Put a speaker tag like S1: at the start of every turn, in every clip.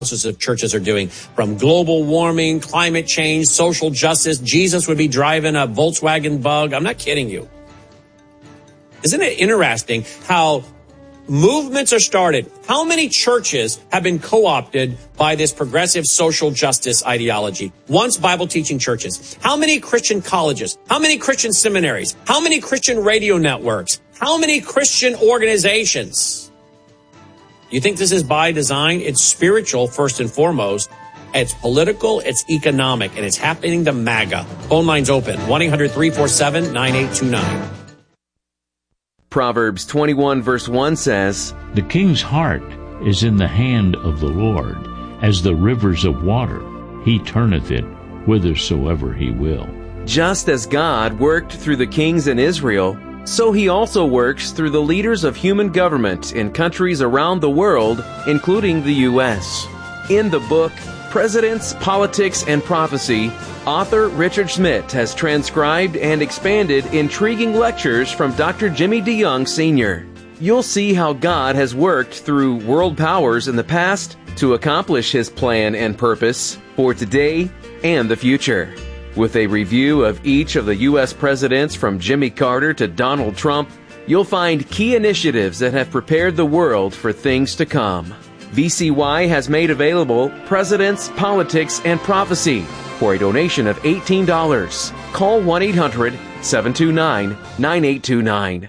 S1: of churches are doing, from global warming, climate change, social justice. Jesus would be driving a Volkswagen Bug. I'm not kidding you. Isn't it interesting how movements are started? How many churches have been co-opted by this progressive social justice ideology? Once Bible teaching churches. How many Christian colleges? How many Christian seminaries? How many Christian radio networks? How many Christian organizations? You think this is by design? It's spiritual, first and foremost. It's political, it's economic, and it's happening to MAGA. Phone lines open, 1-800-347-9829.
S2: Proverbs 21 verse 1 says,
S3: "The king's heart is in the hand of the Lord, as the rivers of water. He turneth it whithersoever he will."
S2: just as God worked through the kings in Israel, so he also works through the leaders of human government in countries around the world, including the U.S. In the book, Presidents, Politics, and Prophecy, author Richard Schmidt has transcribed and expanded intriguing lectures from Dr. Jimmy DeYoung Sr. You'll see how God has worked through world powers in the past to accomplish his plan and purpose for today and the future. With a review of each of the U.S. presidents from Jimmy Carter to Donald Trump, you'll find key initiatives that have prepared the world for things to come. VCY has made available Presidents, Politics, and Prophecy for a donation of $18. Call 1-800-729-9829.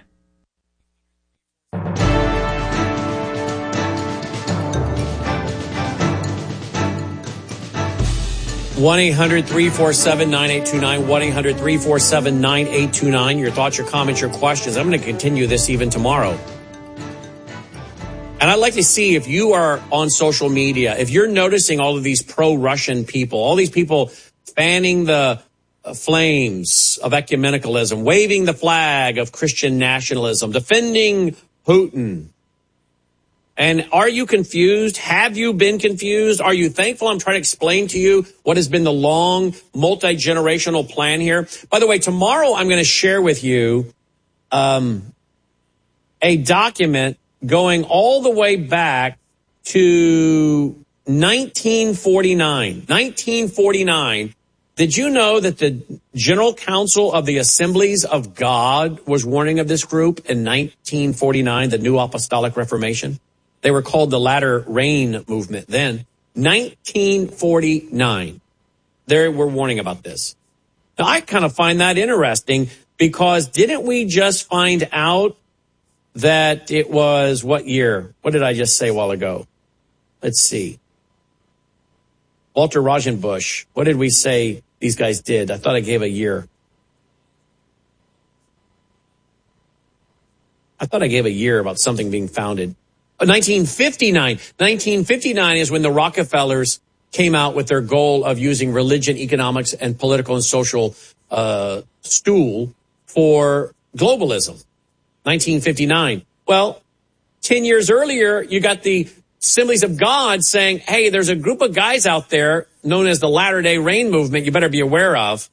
S1: One 1-800-347-9829, 1-800-347-9829. Your thoughts, your comments, your questions. I'm going to continue this even tomorrow. And I'd like to see if you are on social media, if you're noticing all of these pro-Russian people, all these people fanning the flames of ecumenicalism, waving the flag of Christian nationalism, defending Putin. And are you confused? Have you been confused? Are you thankful? I'm trying to explain to you what has been the long, multi-generational plan here. By the way, tomorrow I'm going to share with you a document going all the way back to 1949. 1949. Did you know that the General Council of the Assemblies of God was warning of this group in 1949, the New Apostolic Reformation? They were called the Latter Rain Movement then. 1949. They were warning about this. Now, I kind of find that interesting because didn't we just find out that it was what year? What did I just say a while ago? Let's see. Walter Rauschenbusch. What did we say these guys did? I thought I gave a year. I thought I gave a year about something being founded. 1959. 1959 is when the Rockefellers came out with their goal of using religion, economics, and political and social stool for globalism. 1959. Well, 10 years earlier, you got the Assemblies of God saying, hey, there's a group of guys out there known as the Latter-day Rain Movement you better be aware of,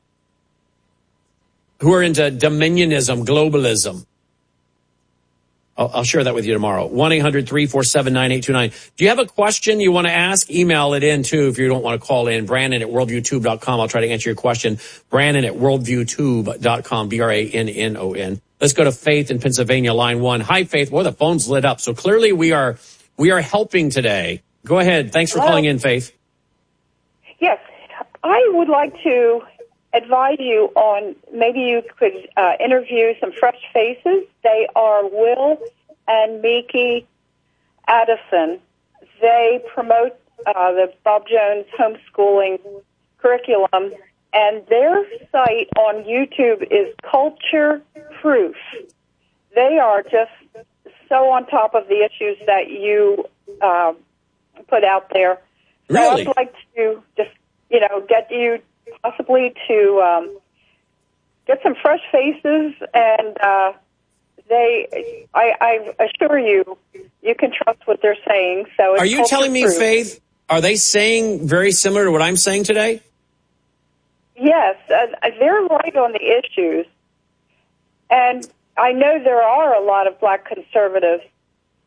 S1: who are into dominionism, globalism. I'll share that with you tomorrow. 1-800-347-9829. Do you have a question you want to ask? Email it in, too, if you don't want to call in. Brandon@worldviewtube.com. I'll try to answer your question. Brandon@worldviewtube.com. BRANNON. Let's go to Faith in Pennsylvania, line 1. Hi, Faith. Well, the phone's lit up. So clearly we are helping today. Go ahead. Thanks for calling in, Faith.
S4: Yes. I would like to advise you on maybe you could interview some fresh faces. They are Will and Miki Addison. They promote the Bob Jones homeschooling curriculum, and their site on YouTube is Culture Proof. They are just so on top of the issues that you put out there. So
S1: Really?
S4: I'd like to just, get you possibly to get some fresh faces, and I assure you, you can trust what they're saying. So,
S1: Are you telling me, Faith, are they saying very similar to what I'm saying today?
S4: Yes, they're right on the issues, and I know there are a lot of black conservatives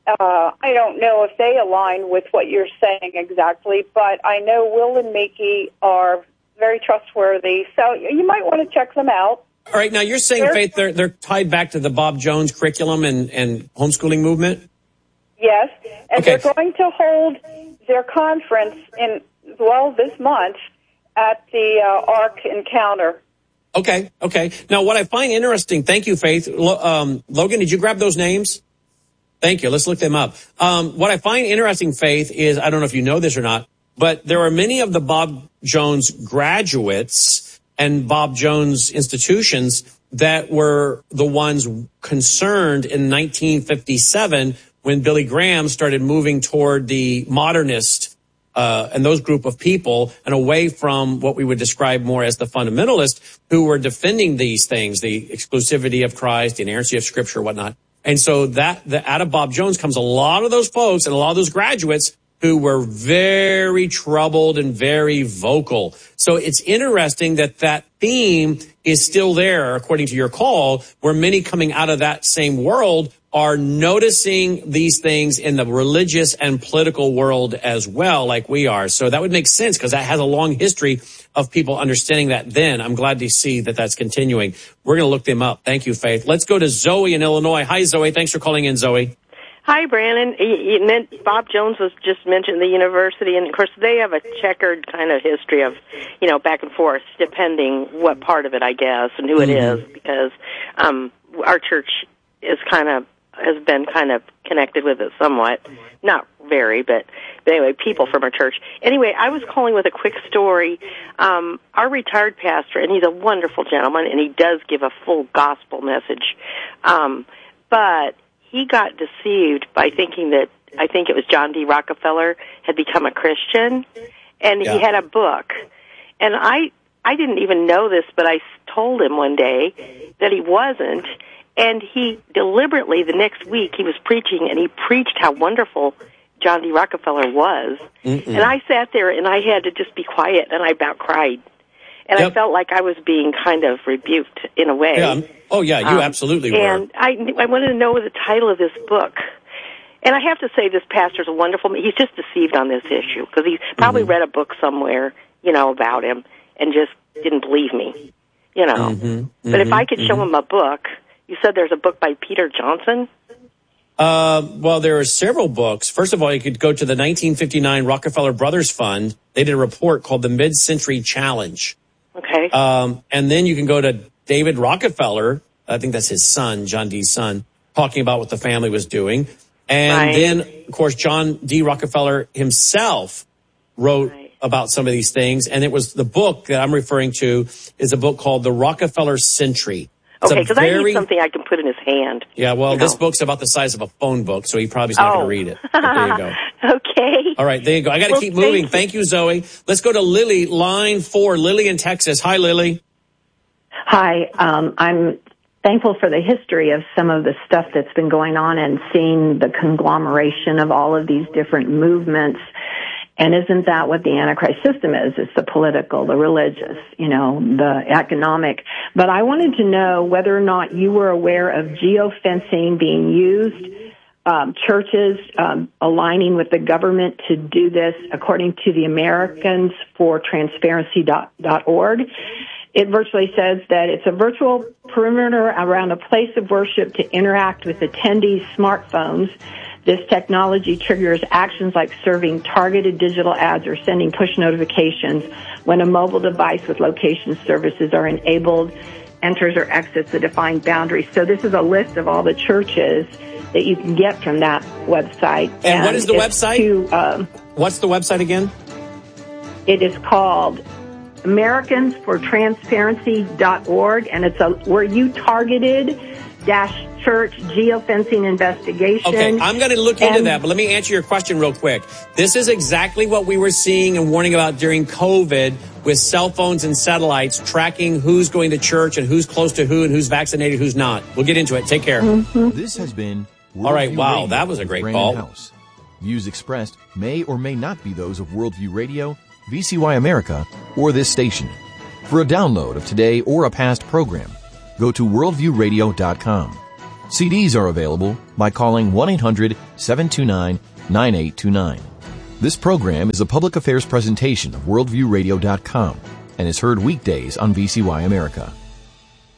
S4: I don't know if they align with what you're saying exactly, but I know Will and Mickey are very trustworthy, so you might want to check them out.
S1: All right, now you're saying, Faith, they're tied back to the Bob Jones curriculum and homeschooling movement?
S4: Yes, and
S1: Okay.
S4: they're going to hold their conference this month at the Ark Encounter.
S1: Okay. Now, what I find interesting, thank you, Faith. Logan, did you grab those names? Thank you. Let's look them up. What I find interesting, Faith, is, I don't know if you know this or not, but there are many of the Bob Jones graduates and Bob Jones institutions that were the ones concerned in 1957 when Billy Graham started moving toward the modernist and those group of people and away from what we would describe more as the fundamentalists who were defending these things, the exclusivity of Christ, the inerrancy of Scripture, whatnot. And so out of Bob Jones comes a lot of those folks and a lot of those graduates who were very troubled and very vocal. So it's interesting that theme is still there, according to your call, where many coming out of that same world are noticing these things in the religious and political world as well, like we are. So that would make sense because that has a long history of people understanding that then. I'm glad to see that that's continuing. We're going to look them up. Thank you, Faith. Let's go to Zoe in Illinois. Hi, Zoe. Thanks for calling in, Zoe.
S5: Hi, Brandon. Bob Jones was just mentioned the university, and of course they have a checkered kind of history of, back and forth, depending what part of it, I guess, and who it is, because our church has been kind of connected with it somewhat, not very, but anyway, people from our church. Anyway, I was calling with a quick story. Our retired pastor, and he's a wonderful gentleman, and he does give a full gospel message, but he got deceived by thinking that, I think it was John D. Rockefeller had become a Christian, and he had a book. And I didn't even know this, but I told him one day that he wasn't, and he deliberately, the next week, he was preaching, and he preached how wonderful John D. Rockefeller was. And I sat there, and I had to just be quiet, and I about cried. And I felt like I was being kind of rebuked in a way.
S1: Yeah. Oh, yeah, you absolutely were.
S5: And I wanted to know the title of this book. And I have to say this pastor's a wonderful man. He's just deceived on this issue because he's probably read a book somewhere, about him and just didn't believe me, But if I could show him a book, you said there's a book by Peter Johnson?
S1: Well, there are several books. First of all, you could go to the 1959 Rockefeller Brothers Fund. They did a report called the Mid-Century Challenge.
S5: Okay.
S1: And then you can go to David Rockefeller, I think that's his son, John D's son, talking about what the family was doing. And then, of course, John D. Rockefeller himself wrote about some of these things. And it was the book that I'm referring to is a book called The Rockefeller Century.
S5: Okay, because I need something I can put in his hand.
S1: Yeah, well, this book's about the size of a phone book, so he probably's not going to read it. But there you go.
S5: Okay.
S1: All right, there you go. I got to keep moving. Thank you, Zoe. Let's go to Lily, line 4. Lily in Texas. Hi, Lily.
S6: Hi. I'm thankful for the history of some of the stuff that's been going on and seeing the conglomeration of all of these different movements. And isn't that what the Antichrist system is? It's the political, the religious, the economic. But I wanted to know whether or not you were aware of geofencing being used, churches aligning with the government to do this, according to the Americans for Transparency.org. It virtually says that it's a virtual perimeter around a place of worship to interact with attendees' smartphones. This technology triggers actions like serving targeted digital ads or sending push notifications when a mobile device with location services are enabled, enters or exits the defined boundaries. So this is a list of all the churches that you can get from that website.
S1: And what is the website? What's the website again?
S6: It is called Americans for Transparency.org, and it's where you targeted church geofencing investigation.
S1: Okay, I'm going to look into that, but let me answer your question real quick. This is exactly what we were seeing and warning about during COVID with cell phones and satellites tracking who's going to church and who's close to who and who's vaccinated, who's not. We'll get into it. Take care.
S7: This has been
S1: All right, wow, Radio that was a great call.
S7: House. Views expressed may or may not be those of Worldview Radio, VCY America, or this station. For a download of today or a past program, go to worldviewradio.com. CDs are available by calling 1-800-729-9829. This program is a public affairs presentation of WorldviewRadio.com and is heard weekdays on VCY America.